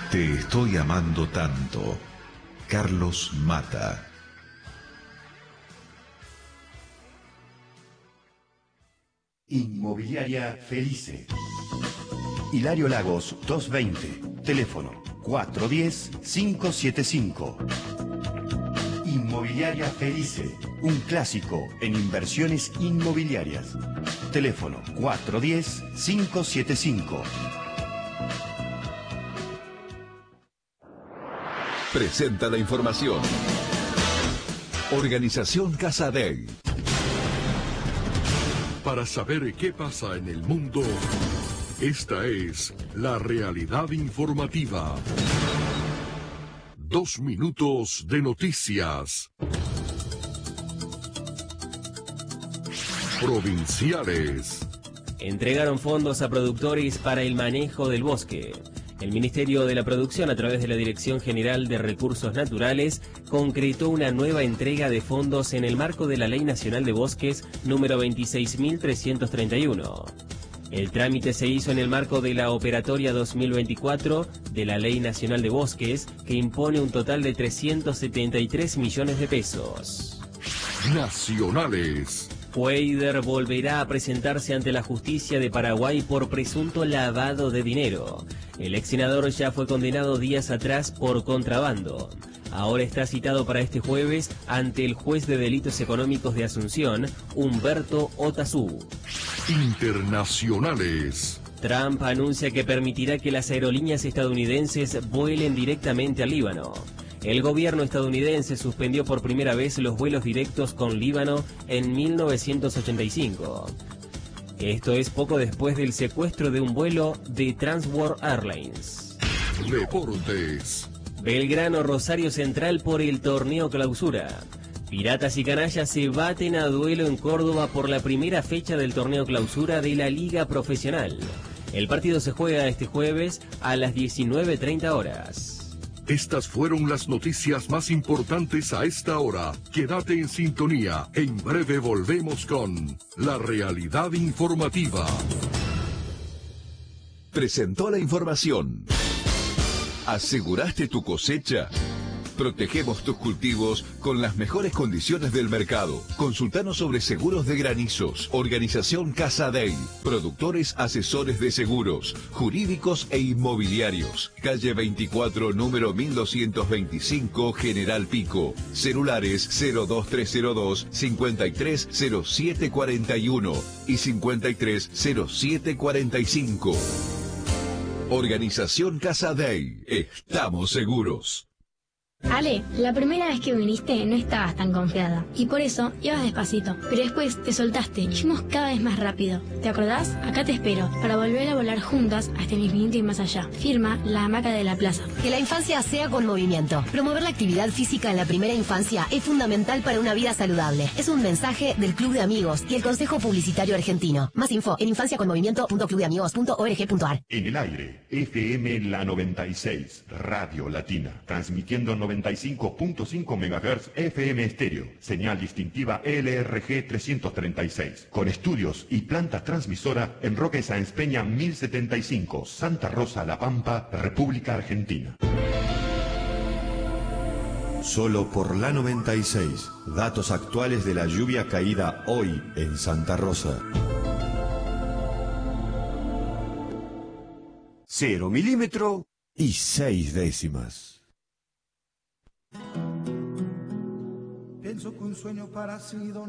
Te estoy amando tanto. Carlos Mata. Inmobiliaria Felice. Hilario Lagos 220. Teléfono 410-575. Inmobiliaria Felice. Un clásico en inversiones inmobiliarias. Teléfono 410-575. Presenta la información. Organización Casa Dei. Para saber qué pasa en el mundo, esta es la realidad informativa. 2 minutos de noticias. Provinciales. Entregaron fondos a productores para el manejo del bosque. El Ministerio de la Producción, a través de la Dirección General de Recursos Naturales, concretó una nueva entrega de fondos en el marco de la Ley Nacional de Bosques número 26.331. El trámite se hizo en el marco de la operatoria 2024 de la Ley Nacional de Bosques, que impone un total de 373 millones de pesos. Nacionales. Cuader volverá a presentarse ante la justicia de Paraguay por presunto lavado de dinero. El ex senador ya fue condenado días atrás por contrabando. Ahora está citado para este jueves ante el juez de delitos económicos de Asunción, Humberto Otazú. Internacionales. Trump anuncia que permitirá que las aerolíneas estadounidenses vuelen directamente al Líbano. El gobierno estadounidense suspendió por primera vez los vuelos directos con Líbano en 1985. Esto es poco después del secuestro de un vuelo de Transworld Airlines. Deportes. Belgrano Rosario Central por el torneo clausura. Piratas y Canallas se baten a duelo en Córdoba por la primera fecha del torneo clausura de la Liga Profesional. El partido se juega este jueves a las 19:30 horas. Estas fueron las noticias más importantes a esta hora. Quédate en sintonía. En breve volvemos con la realidad informativa. Presentó la información. ¿Aseguraste tu cosecha? Protegemos tus cultivos con las mejores condiciones del mercado. Consultanos sobre seguros de granizos. Organización Casa Dei. Productores asesores de seguros, jurídicos e inmobiliarios. Calle 24, número 1225, General Pico. Celulares 02302 530741 y 530745. Organización Casa Dei. Estamos seguros. Ale, la primera vez que viniste no estabas tan confiada y por eso ibas despacito, pero después te soltaste y fuimos cada vez más rápido. ¿Te acordás? Acá te espero para volver a volar juntas hasta el infinito y más allá. Firma La Hamaca de la Plaza. Que la infancia sea con movimiento. Promover la actividad física en la primera infancia es fundamental para una vida saludable. Es un mensaje del Club de Amigos y el Consejo Publicitario Argentino. Más info en infanciaconmovimiento.clubdeamigos.org.ar. En el aire, FM La 96, Radio Latina, transmitiendo 95.5 MHz FM estéreo, señal distintiva LRG 336, con estudios y planta transmisora en Roque Sáenz Peña 1075, Santa Rosa, La Pampa, República Argentina. Solo por La 96, datos actuales de la lluvia caída hoy en Santa Rosa. 0 milímetro y 6 décimas. Pienso que un sueño parecido